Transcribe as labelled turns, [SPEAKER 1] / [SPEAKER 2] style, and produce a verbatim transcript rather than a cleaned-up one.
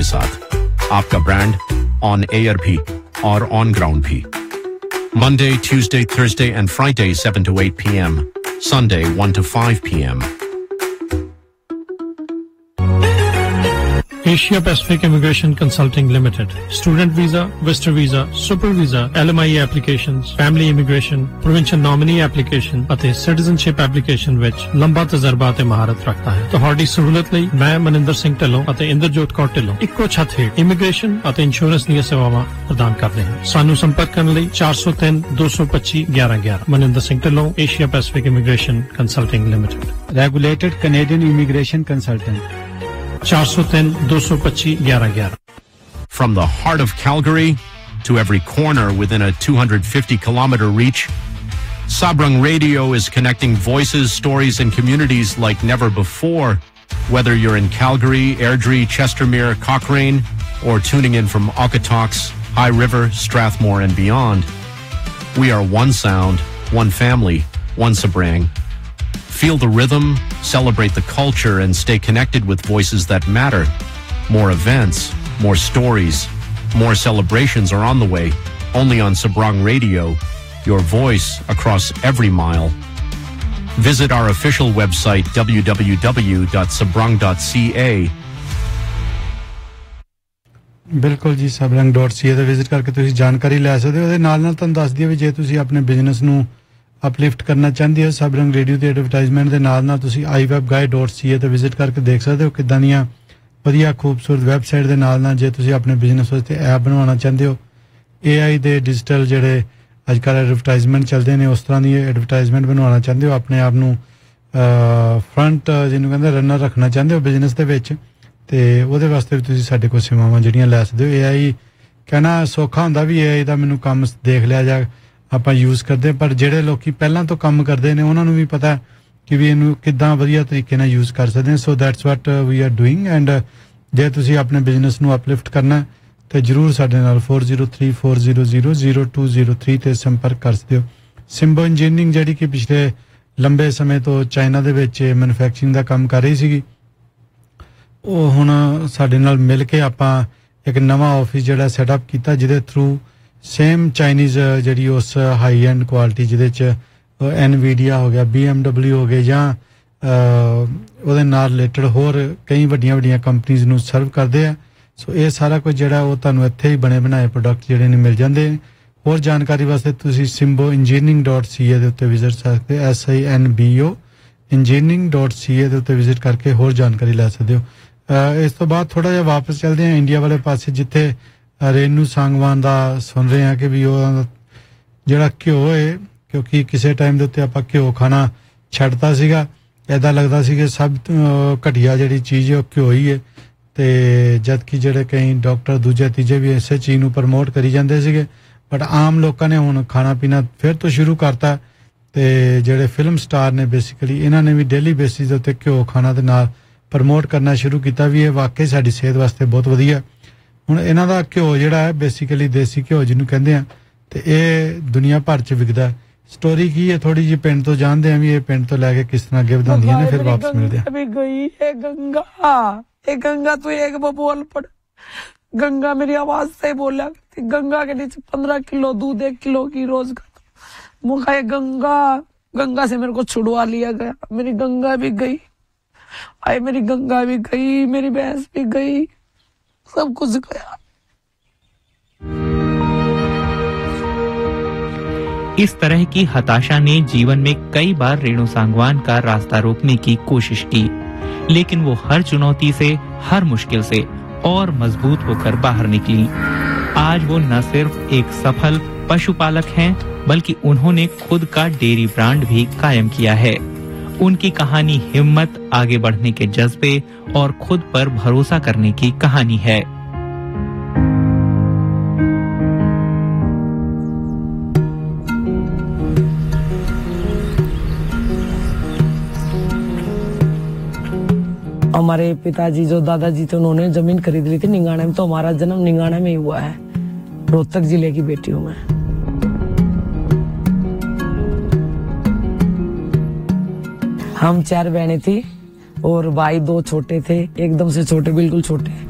[SPEAKER 1] साथ आपका brand on air भी और ऑन ग्राउंड भी. Monday, Tuesday, Thursday and Friday seven to eight p m. Sunday one to five p m.
[SPEAKER 2] Asia Pacific Immigration Consulting Limited. Student visa, visitor visa, super visa, L M I E applications, family immigration, provincial nominee application ਅਤੇ citizenship application ਵਿੱਚ ਲੰਬਾ ਤਜਰਬਾ ਅਤੇ ਮਹਾਰਤ ਰੱਖਦਾ ਹੈ. ਤੁਹਾਡੀ ਸਹੂਲਤ ਲਈ ਮੈਂ ਮਨਿੰਦਰ ਸਿੰਘ ਢਿੱਲੋਂ ਅਤੇ ਇੰਦਰਜੋਤ ਕੌਰ ਢਿੱਲੋਂ ਇੱਕੋ ਛੱਤ ਹੇਠ ਇਮੀਗ੍ਰੇਸ਼ਨ ਅਤੇ ਇੰਸ਼ੋਰੈਂਸ ਦੀਆਂ ਸੇਵਾਵਾਂ ਪ੍ਰਦਾਨ ਕਰਦੇ ਹਾਂ. ਸਾਨੂੰ ਸੰਪਰਕ ਕਰਨ ਲਈ ਚਾਰ ਸੌ ਤਿੰਨ ਦੋ ਸੌ ਪੱਚੀ ਗਿਆਰਾਂ ਗਿਆਰਾਂ. Maninder Singh Dhillon, Asia Pacific Immigration Consulting Limited.
[SPEAKER 3] Regulated Canadian Immigration Consultant.
[SPEAKER 2] four oh three, two twenty-five, eleven eleven.
[SPEAKER 1] From the heart of Calgary to every corner within a two hundred fifty kilometer reach, Sabrang Radio is connecting voices, stories, and communities like never before. Whether you're in Calgary, Airdrie, Chestermere, Cochrane, or tuning in from Okotoks, High River, Strathmore, and beyond, we are one sound, one family, one Sabrang. Feel the rhythm, celebrate the culture, and stay connected with voices that matter. More events, more stories, more celebrations are on the way. Only on Sabrang Radio, your voice across every mile. Visit our official website w w w dot sabrang dot c a.
[SPEAKER 3] ਬਿਲਕੁਲ ਜੀ sabrang dot c a ਤੇ visit ਕਰਕੇ ਤੁਸੀਂ ਜਾਣਕਾਰੀ ਲੈ ਸਕਦੇ ਹੋ. ਉਹਦੇ ਨਾਲ ਨਾਲ ਤੁਹਾਨੂੰ ਦੱਸ ਦਈਏ ਵੀ ਜੇ ਤੁਸੀਂ ਆਪਣੇ ਬਿਜ਼ਨਸ ਨੂੰ ਅਪਲਿਫਟ ਕਰਨਾ ਚਾਹੁੰਦੇ ਹੋ, ਸਾਬਰੰਗ ਰੇਡੀਓ ਤੇ ਐਡਵਰਟਾਈਜ਼ਮੈਂਟ ਦੇ ਨਾਲ ਨਾਲ ਤੁਸੀਂ ਆਈ ਵੈਬ ਗਾਈਡ ਡਾਟ ਸੀ ਏ ਤੇ ਵਿਜ਼ਿਟ ਕਰਕੇ ਦੇਖ ਸਕਦੇ ਹੋ ਕਿੱਦਾਂ ਦੀਆਂ ਵਧੀਆ ਖੂਬਸੂਰਤ ਵੈਬਸਾਈਟ ਦੇ ਨਾਲ ਨਾਲ ਜੇ ਤੁਸੀਂ ਆਪਣੇ ਬਿਜ਼ਨਸ ਵਾਸਤੇ ਐਪ ਬਣਾਉਣਾ ਚਾਹੁੰਦੇ ਹੋ, ਏ ਆਈ ਦੇ ਡਿਜੀਟਲ ਜਿਹੜੇ ਅੱਜ ਕੱਲ੍ਹ ਐਡਵਰਟਾਈਜ਼ਮੈਂਟ ਚੱਲਦੇ ਨੇ ਉਸ ਤਰ੍ਹਾਂ ਦੀ ਐਡਵਰਟਾਈਜ਼ਮੈਂਟ ਬਣਾਉਣਾ ਚਾਹੁੰਦੇ ਹੋ, ਆਪਣੇ ਆਪ ਨੂੰ ਫਰੰਟ ਜਿਹਨੂੰ ਕਹਿੰਦੇ ਰਨਰ ਰੱਖਣਾ ਚਾਹੁੰਦੇ ਹੋ ਬਿਜ਼ਨਸ ਦੇ ਵਿੱਚ, ਤੇ ਉਹਦੇ ਵਾਸਤੇ ਵੀ ਤੁਸੀਂ ਸਾਡੇ ਕੋਲ ਸੇਵਾਵਾਂ ਜਿਹੜੀਆਂ ਲੈ ਸਕਦੇ ਹੋ. ਏ ਆਈ ਕਹਿਣਾ ਸੌਖਾ ਹੁੰਦਾ ਵੀ ਏ ਆਈ ਦਾ ਮੈਨੂੰ ਕੰਮ ਦੇਖ ਲਿਆ ਜਾ ਆਪਾਂ ਯੂਜ਼ ਕਰਦੇ, ਪਰ ਜਿਹੜੇ ਲੋਕੀ ਪਹਿਲਾਂ ਤੋਂ ਕੰਮ ਕਰਦੇ ਨੇ ਉਹਨਾਂ ਨੂੰ ਵੀ ਪਤਾ ਕਿ ਵੀ ਇਹਨੂੰ ਕਿੱਦਾਂ ਵਧੀਆ ਤਰੀਕੇ ਨਾਲ ਯੂਜ਼ ਕਰ ਸਕਦੇ ਹਾਂ. So that's what we are doing. And ਜੇ ਤੁਸੀਂ ਆਪਣੇ ਬਿਜ਼ਨਸ ਨੂੰ ਅਪਲਿਫਟ ਕਰਨਾ ਤੇ ਜ਼ਰੂਰ ਸਾਡੇ ਨਾਲ four oh three four zero zero zero two zero three ਤੇ ਸੰਪਰਕ ਕਰ ਸਕਦੇ ਹੋ. ਸਿੰਬੋ ਇੰਜੀਨੀਅਰਿੰਗ ਜਿਹੜੀ ਕਿ ਪਿਛਲੇ ਲੰਬੇ ਸਮੇਂ ਤੋਂ ਚਾਈਨਾ ਦੇ ਵਿੱਚ ਮੈਨੂਫੈਕਚਰਿੰਗ ਦਾ ਕੰਮ ਕਰ ਰਹੀ ਸੀਗੀ, ਉਹ ਹੁਣ ਸਾਡੇ ਨਾਲ ਮਿਲ ਕੇ ਆਪਾਂ ਇੱਕ ਨਵਾਂ ਆਫਿਸ ਜਿਹੜਾ ਸੈਟਅਪ ਕੀਤਾ ਜਿਹਦੇ ਥਰੂ ਸੇਮ ਚਾਈਨੀਜ਼ ਜਿਹੜੀ ਉਸ ਹਾਈ ਐਂਡ ਕੁਆਲਿਟੀ ਜਿਹਦੇ 'ਚ ਐਨਵੀਡੀਆ ਹੋ ਗਿਆ, ਬੀ ਐਮ ਡਬਲਿਊ ਹੋ ਗਏ ਜਾਂ ਉਹਦੇ ਨਾਲ ਰਿਲੇਟਡ ਹੋਰ ਕਈ ਵੱਡੀਆਂ ਵੱਡੀਆਂ ਕੰਪਨੀਜ਼ ਨੂੰ ਸਰਵ ਕਰਦੇ ਆ. ਸੋ ਇਹ ਸਾਰਾ ਕੁਝ ਜਿਹੜਾ ਉਹ ਤੁਹਾਨੂੰ ਇੱਥੇ ਹੀ ਬਣੇ ਬਣਾਏ ਪ੍ਰੋਡਕਟ ਜਿਹੜੇ ਨੇ ਮਿਲ ਜਾਂਦੇ ਨੇ. ਹੋਰ ਜਾਣਕਾਰੀ ਵਾਸਤੇ ਤੁਸੀਂ ਸਿੰਬੋ ਇੰਜੀਨੀਅਰਿੰਗ ਡਾਟ ਸੀ ਏ ਦੇ ਉੱਤੇ ਵਿਜ਼ਿਟ ਸਕਦੇ, S I N B O engineering dot ਸੀ ਏ ਦੇ ਉੱਤੇ ਵਿਜ਼ਿਟ ਕਰਕੇ ਹੋਰ ਜਾਣਕਾਰੀ ਲੈ ਸਕਦੇ ਹੋ. ਇਸ ਤੋਂ ਬਾਅਦ ਥੋੜ੍ਹਾ ਜਿਹਾ ਵਾਪਸ ਚੱਲਦੇ ਹਾਂ ਇੰਡੀਆ ਵਾਲੇ ਪਾਸੇ, ਜਿੱਥੇ ਰੇਨੂ ਸਾਂਗਵਾਨ ਦਾ ਸੁਣ ਰਹੇ ਹਾਂ ਕਿ ਵੀ ਉਹ ਜਿਹੜਾ ਘਿਓ ਹੈ, ਕਿਉਂਕਿ ਕਿਸੇ ਟਾਈਮ ਦੇ ਉੱਤੇ ਆਪਾਂ ਘਿਓ ਖਾਣਾ ਛੱਡਤਾ ਸੀਗਾ, ਇੱਦਾਂ ਲੱਗਦਾ ਸੀ ਕਿ ਸਭ ਘਟੀਆ ਜਿਹੜੀ ਚੀਜ਼ ਹੈ ਉਹ ਘਿਓ ਹੀ ਹੈ, ਤੇ ਜਦ ਕਿ ਜਿਹੜੇ ਕਈ ਡਾਕਟਰ ਦੂਜੇ ਤੀਜੇ ਵੀ ਇਸੇ ਚੀਜ਼ ਨੂੰ ਪ੍ਰਮੋਟ ਕਰੀ ਜਾਂਦੇ ਸੀਗੇ, ਬਟ ਆਮ ਲੋਕਾਂ ਨੇ ਹੁਣ ਖਾਣਾ ਪੀਣਾ ਫਿਰ ਤੋਂ ਸ਼ੁਰੂ ਕਰਤਾ. ਤੇ ਜਿਹੜੇ ਫਿਲਮ ਸਟਾਰ ਨੇ ਬੇਸਿਕਲੀ ਇਹਨਾਂ ਨੇ ਵੀ ਡੇਲੀ ਬੇਸਿਸ ਦੇ ਉੱਤੇ ਘਿਓ ਖਾਣਾ ਦੇ ਨਾਲ ਪ੍ਰਮੋਟ ਕਰਨਾ ਸ਼ੁਰੂ ਕੀਤਾ ਵੀ ਇਹ ਵਾਕਈ ਸਾਡੀ ਸਿਹਤ ਵਾਸਤੇ ਬਹੁਤ ਵਧੀਆ. ਹੁਣ ਇਹਨਾਂ ਦਾ ਘਿਓ ਜਿਹੜਾ ਹੈ ਬੇਸਿਕਲੀ ਦੇਸੀ ਘਿਓ ਜਿਹਨੂੰ ਕਹਿੰਦੇ ਆ, ਤੇ ਇਹ ਦੁਨੀਆ ਭਰ 'ਚ ਵਿਕਦਾ. ਸਟੋਰੀ ਕੀ ਹੈ ਥੋੜੀ ਜਿਹੀ ਪਿੰਡ ਤੋਂ ਜਾਣਦੇ ਆ ਵੀ ਇਹ ਪਿੰਡ ਤੋਂ ਲੈ ਕੇ ਕਿਸ ਤਰ੍ਹਾਂ ਅੱਗੇ ਵਧਾਉਂਦੀਆਂ ਨੇ, ਫਿਰ ਵਾਪਸ ਮਿਲਦੇ ਆ.
[SPEAKER 4] ਵੀ ਗਈ ਇਹ ਗੰਗਾ, ਇਹ गंगा तू एक वो बोल पड़, गंगा मेरी आवाज से बोला करती, गंगा के नीचे पंद्रह किलो दूध एक किलो की रोज का मुखा, गंगा गंगा से मेरे को छुड़वा लिया गया, मेरी गंगा भी गई, आए मेरी गंगा भी गई, मेरी भैंस भी गई, सब कुछ गया.
[SPEAKER 5] इस तरह की हताशा ने जीवन में कई बार रेणु सांगवान का रास्ता रोकने की कोशिश की, लेकिन वो हर चुनौती से, हर मुश्किल से और मजबूत होकर बाहर निकली. आज वो न सिर्फ एक सफल पशुपालक हैं, बल्कि उन्होंने खुद का डेयरी ब्रांड भी कायम किया है. उनकी कहानी हिम्मत, आगे बढ़ने के जज्बे और खुद पर भरोसा करने की कहानी है.
[SPEAKER 4] हमारे पिताजी जो दादाजी थे उन्होंने जमीन खरीद ली थी निंगाने में, तो हमारा जन्म निंगाने में ही हुआ है. रोहतक जिले की बेटी हूँ मैं. हम चार बहनें थी और भाई दो छोटे थे, एकदम से छोटे, बिल्कुल छोटे.